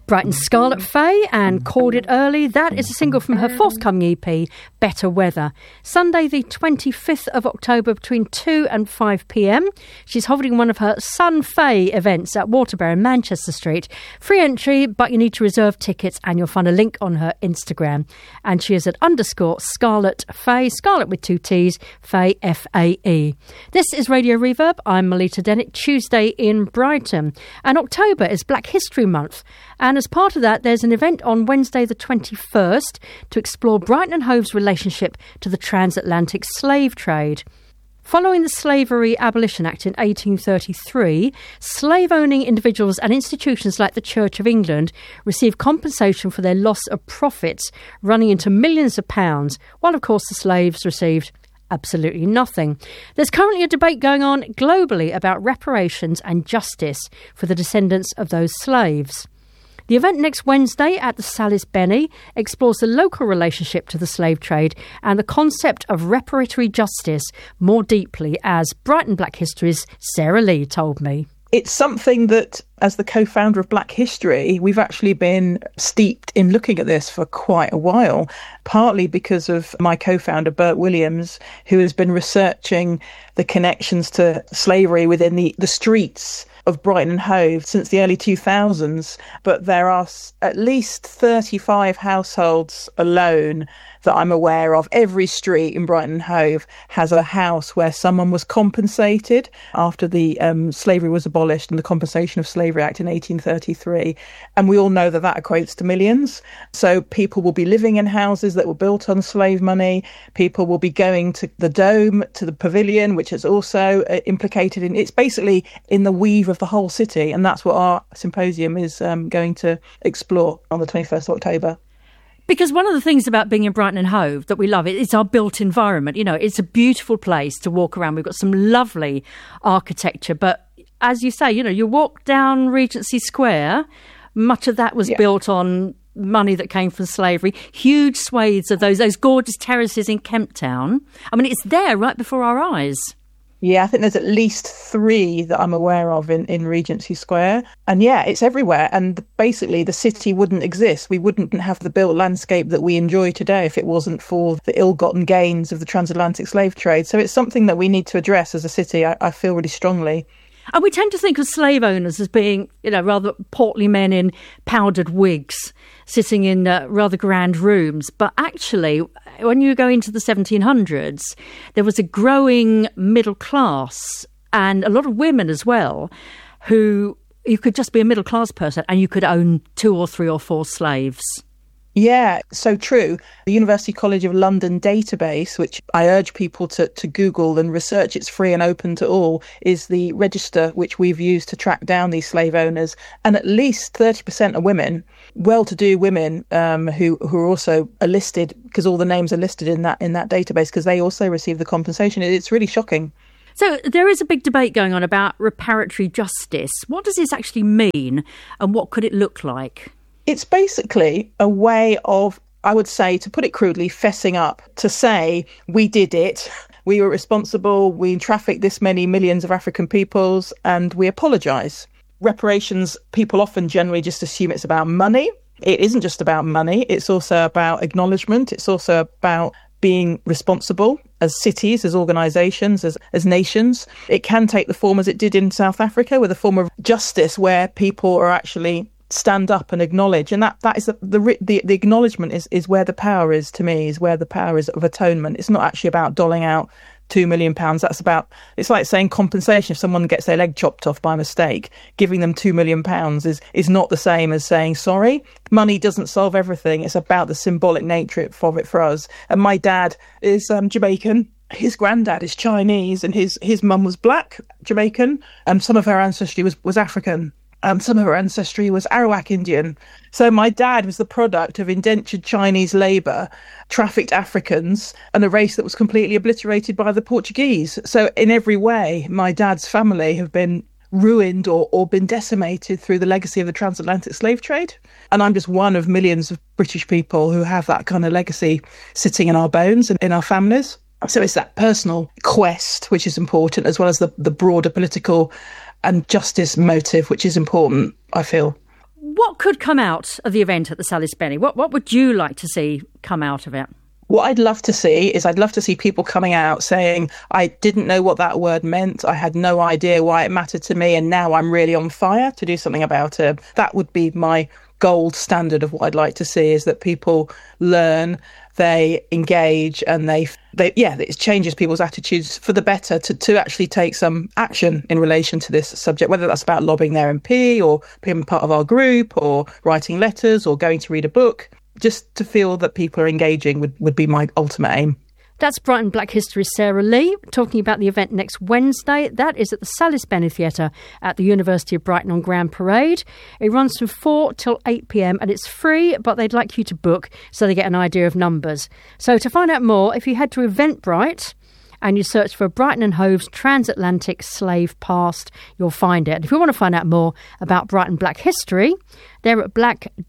Brighton's Scarlet Faye and Called It Early. That is a single from her forthcoming EP, Better Weather. Sunday the 25th of October between 2 and 5 p.m. She's holding one of her Sun Faye events at Waterbury in Manchester Street. Free entry, but you need to reserve tickets, and you'll find a link on her Instagram. And she is at _Scarlet Faye, Scarlet with 2 T's, Faye, F-A-E. This is Radio Reverb. I'm Melita Dennett. Tuesday in Brighton. And October is Black History Month. And as part of that, there's an event on Wednesday the 21st to explore Brighton and Hove's relationship to the transatlantic slave trade. Following the Slavery Abolition Act in 1833, slave-owning individuals and institutions like the Church of England received compensation for their loss of profits running into millions of pounds, while of course the slaves received absolutely nothing. There's currently a debate going on globally about reparations and justice for the descendants of those slaves. The event next Wednesday at the Salis Benny explores the local relationship to the slave trade and the concept of reparatory justice more deeply, as Brighton Black History's Sarah Lee told me. It's something that, as the co-founder of Black History, we've actually been steeped in looking at this for quite a while, partly because of my co-founder, Bert Williams, who has been researching the connections to slavery within the streets of Brighton and Hove since the early 2000s. But there are at least 35 households alone that I'm aware of. Every street in Brighton and Hove has a house where someone was compensated after the slavery was abolished and the Compensation of Slavery Act in 1833. And we all know that that equates to millions. So people will be living in houses that were built on slave money. People will be going to the Dome, to the Pavilion, which is also implicated in, it's basically in the weave of the whole city. And that's what our symposium is going to explore on the 21st of October. Because one of the things about being in Brighton and Hove that we love, it's our built environment. You know, it's a beautiful place to walk around. We've got some lovely architecture. But as you say, you know, you walk down Regency Square, much of that was built on money that came from slavery. Huge swathes of those gorgeous terraces in Kemp Town. I mean, it's there right before our eyes. Yeah, I think there's at least 3 that I'm aware of in Regency Square. And yeah, it's everywhere. And basically the city wouldn't exist. We wouldn't have the built landscape that we enjoy today if it wasn't for the ill-gotten gains of the transatlantic slave trade. So it's something that we need to address as a city, I feel really strongly. And we tend to think of slave owners as being, you know, rather portly men in powdered wigs sitting in rather grand rooms. But actually, when you go into the 1700s, there was a growing middle class and a lot of women as well, who you could just be a middle class person and you could own 2 or 3 or 4 slaves. Yeah, so true. The University College of London database, which I urge people to Google and research, it's free and open to all, is the register which we've used to track down these slave owners. And at least 30% are women, well-to-do women who are also listed, because all the names are listed in that database, because they also receive the compensation. It's really shocking. So there is a big debate going on about reparatory justice. What does this actually mean and what could it look like? It's basically a way of, I would say, to put it crudely, fessing up, to say, we did it, we were responsible, we trafficked this many millions of African peoples, and we apologise. Reparations, people often generally just assume it's about money. It isn't just about money, it's also about acknowledgement, it's also about being responsible as cities, as organisations, as nations. It can take the form, as it did in South Africa, with a form of justice where people are actually stand up and acknowledge, and that is the acknowledgement is where the power is, to me, is where the power is of atonement. It's not actually about doling out £2 million. That's about, it's like saying compensation. If someone gets their leg chopped off by mistake, giving them £2 million is not the same as saying sorry. Money doesn't solve everything. It's about the symbolic nature of it for us. And my dad is Jamaican. His granddad is Chinese, and his mum was black Jamaican, and some of her ancestry was African. Some of her ancestry was Arawak Indian. So my dad was the product of indentured Chinese labour, trafficked Africans, and a race that was completely obliterated by the Portuguese. So in every way, my dad's family have been ruined or been decimated through the legacy of the transatlantic slave trade. And I'm just one of millions of British people who have that kind of legacy sitting in our bones and in our families. So it's that personal quest, which is important, as well as the broader political and justice motive, which is important, I feel. What could come out of the event at the Sally Spenny? What would you like to see come out of it? What I'd love to see is people coming out saying, I didn't know what that word meant. I had no idea why it mattered to me. And now I'm really on fire to do something about it. That would be my gold standard of what I'd like to see, is that people learn, they engage, and it changes people's attitudes for the better to actually take some action in relation to this subject, whether that's about lobbying their MP or being part of our group or writing letters or going to read a book. Just to feel that people are engaging would be my ultimate aim. That's Brighton Black History's Sarah Lee talking about the event next Wednesday. That is at the Sally Spenny Theatre at the University of Brighton on Grand Parade. It runs from 4 till 8 p.m. and it's free, but they'd like you to book so they get an idea of numbers. So to find out more, if you head to Eventbrite and you search for Brighton and Hove's Transatlantic Slave Past, you'll find it. If you want to find out more about Brighton Black History, they're at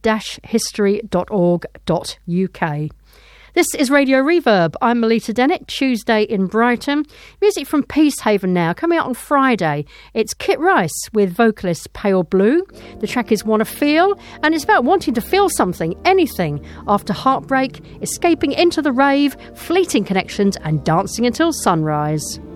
black-history.org.uk. This is Radio Reverb. I'm Melita Dennett. Tuesday in Brighton. Music from Peacehaven now, coming out on Friday. It's Kit Rice with vocalist Pale Blue. The track is Wanna Feel, and it's about wanting to feel something, anything, after heartbreak, escaping into the rave, fleeting connections, and dancing until sunrise.